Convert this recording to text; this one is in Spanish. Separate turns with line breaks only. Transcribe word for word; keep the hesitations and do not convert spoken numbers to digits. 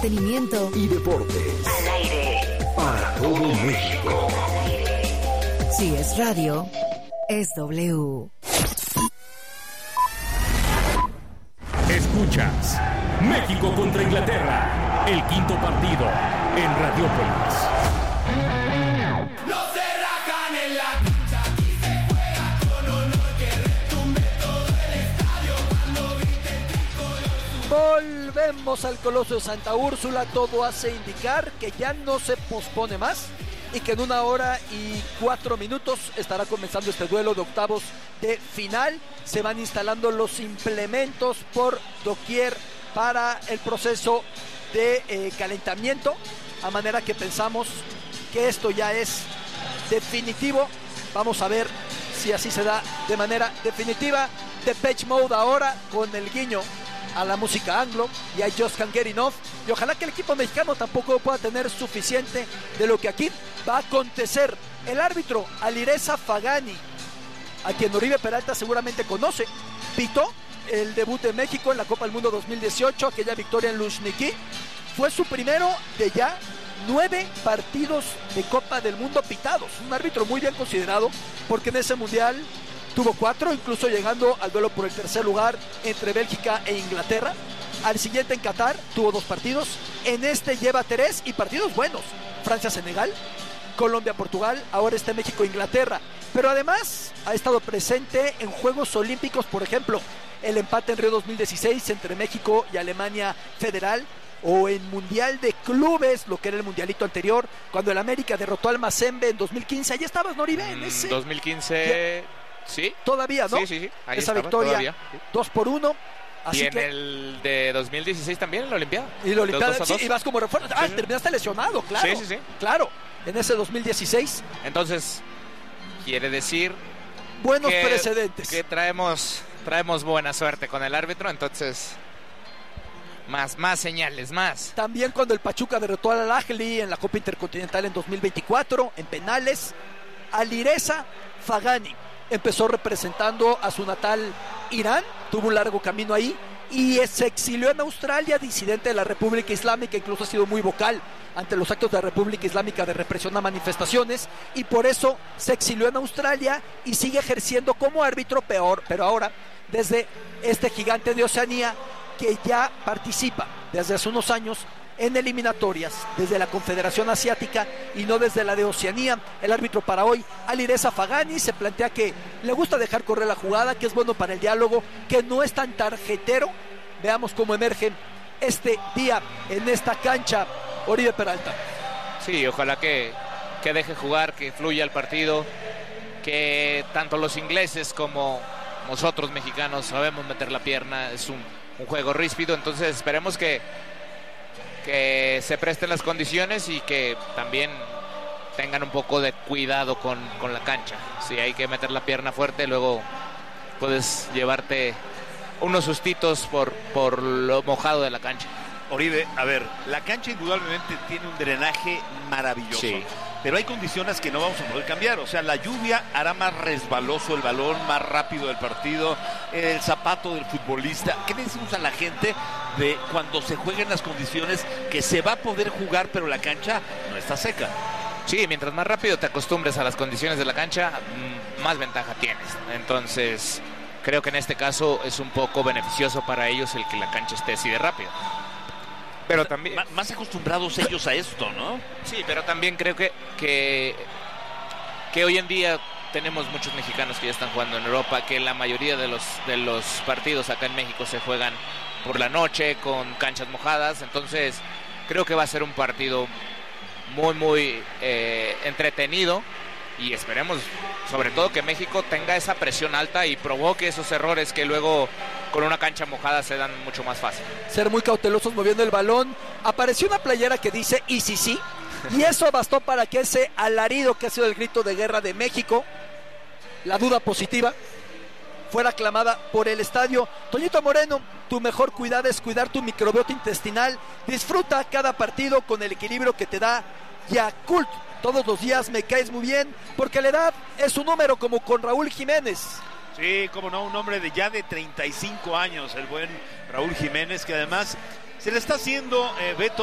entretenimiento
y deportes.
Al aire.
Para todo México.
Si es radio, es W.
Escuchas México contra Inglaterra, el quinto partido en Radiópolis.
No se rajan en la cancha, aquí se juega con honor, que retumbe todo el estadio cuando grite el tricolor.
Volvemos al Coloso de Santa Úrsula, todo hace indicar que ya no se pospone más y que en una hora y cuatro minutos estará comenzando este duelo de octavos de final. Se van instalando los implementos por doquier para el proceso de eh, calentamiento, a manera que pensamos que esto ya es definitivo. Vamos a ver si así se da de manera definitiva. Depeche Mode ahora con el guiño a la música anglo y I Just Can't Get Enough, y ojalá que el equipo mexicano tampoco pueda tener suficiente de lo que aquí va a acontecer. El árbitro Alireza Fagani, a quien Oribe Peralta seguramente conoce, pitó el debut de México en la Copa del Mundo dos mil dieciocho, aquella victoria en Luzhniki. Fue su primero de ya nueve partidos de Copa del Mundo pitados. Un árbitro muy bien considerado, porque en ese mundial tuvo cuatro, incluso llegando al duelo por el tercer lugar entre Bélgica e Inglaterra. Al siguiente en Qatar tuvo dos partidos. En este lleva tres y partidos buenos. Francia-Senegal, Colombia-Portugal, ahora está México-Inglaterra. Pero además ha estado presente en Juegos Olímpicos, por ejemplo, el empate en Río dos mil dieciséis entre México y Alemania Federal, o en Mundial de Clubes, lo que era el mundialito anterior, cuando el América derrotó al Mazembe en dos mil quince. Allí estabas, Noribe, en ese...
dos mil quince... Sí.
Todavía, ¿no?
Sí, sí, sí. Ahí
Esa
estaba,
victoria,
todavía, sí.
dos por uno. Así
y en
que...
el de dos mil dieciséis también, en la Olimpiada.
Y la Olimpiada,
dos
sí,
dos.
y vas como refuerzo. Ah,
sí, sí.
terminaste lesionado, claro.
Sí, sí, sí.
Claro, en ese dos mil dieciséis.
Entonces, quiere decir...
Buenos
que,
precedentes.
Que traemos, traemos buena suerte con el árbitro, entonces... Más, más señales, más.
También cuando el Pachuca derrotó al Al-Ahly en la Copa Intercontinental en dos mil veinticuatro, en penales, Alireza Fagani empezó representando a su natal Irán, tuvo un largo camino ahí y se exilió en Australia, disidente de la República Islámica, incluso ha sido muy vocal ante los actos de la República Islámica de represión a manifestaciones, y por eso se exilió en Australia y sigue ejerciendo como árbitro, peor, pero ahora desde este gigante de Oceanía, que ya participa desde hace unos años en eliminatorias desde la Confederación Asiática y no desde la de Oceanía. El árbitro para hoy, Alireza Fagani, se plantea que le gusta dejar correr la jugada, que es bueno para el diálogo, que no es tan tarjetero. Veamos cómo emerge este día en esta cancha Oribe Peralta.
Sí, ojalá que, que deje jugar, que fluya el partido, que tanto los ingleses como nosotros mexicanos sabemos meter la pierna. Es un, un juego ríspido, entonces esperemos que que se presten las condiciones y que también tengan un poco de cuidado con, con la cancha. Si hay que meter la pierna fuerte, luego puedes llevarte unos sustitos por, por lo mojado de la cancha.
Oribe, a ver, la cancha indudablemente tiene un drenaje maravilloso.
Sí.
Pero hay condiciones que no vamos a poder cambiar. O sea, la lluvia hará más resbaloso el balón, más rápido el partido, el zapato del futbolista. ¿Qué le decimos a la gente de cuando se jueguen las condiciones que se va a poder jugar, pero la cancha no está seca?
Sí, mientras más rápido te acostumbres a las condiciones de la cancha, más ventaja tienes. Entonces, creo que en este caso es un poco beneficioso para ellos el que la cancha esté así de rápido. Pero también...
M- más acostumbrados ellos a esto, ¿no?
Sí, pero también creo que, que, que hoy en día tenemos muchos mexicanos que ya están jugando en Europa, que la mayoría de los, de los partidos acá en México se juegan por la noche, con canchas mojadas. Entonces, creo que va a ser un partido muy, muy eh, entretenido. Y esperemos, sobre todo, que México tenga esa presión alta y provoque esos errores que luego con una cancha mojada se dan mucho más fácil.
Ser muy cautelosos moviendo el balón. Apareció una playera que dice "y sí, sí", y eso bastó para que ese alarido que ha sido el grito de guerra de México, la duda positiva, fuera aclamada por el estadio. Toñito Moreno, tu mejor cuidado es cuidar tu microbiota intestinal. Disfruta cada partido con el equilibrio que te da Yakult. Todos los días me caes muy bien, porque la edad es un número, como con Raúl Jiménez.
Sí, cómo no, un hombre de ya de treinta y cinco años, el buen Raúl Jiménez, que además se le está haciendo, eh, Beto,